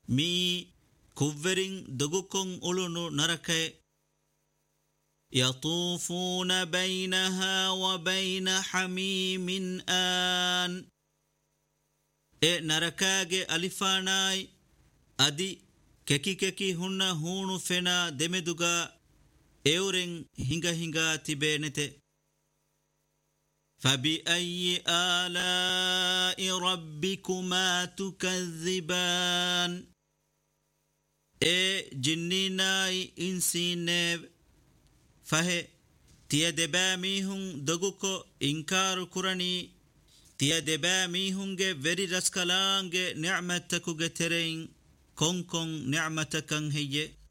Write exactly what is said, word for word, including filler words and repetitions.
ಮೀ ಕುವ್ವೆರಿಂಗ್ ದಗುಕೊಂ ಉಳುನು ನರಕೆ ಯತೂಫೂನ ಬೈನಹಾ ವ ಬೈನ ಹಮೀಮಿನ್ ಆನ್ ಎ ನರಕಾಗೆ ಅಲಿಫಾನಾಯ್ ಅದಿ ಕೆಕಿ ಕೆಕಿ ಹುಣ್ಣ ಹೂಣು ಫೆನ ದೆಮೆದುಗ ಎವರೆಂಗ್ ಹಿಂಗ ಹಿಂಗ ತಿಬೇನೆತೆ فبأي آلاء ربكما تكذبان اے جنینائی انسینیو فہے تیا دبامیہن دگوکو انکار کرنی تیا دبامیہنگے وری رسکلانگے نعمتکوگے ترین کون کون نعمتکن ہیے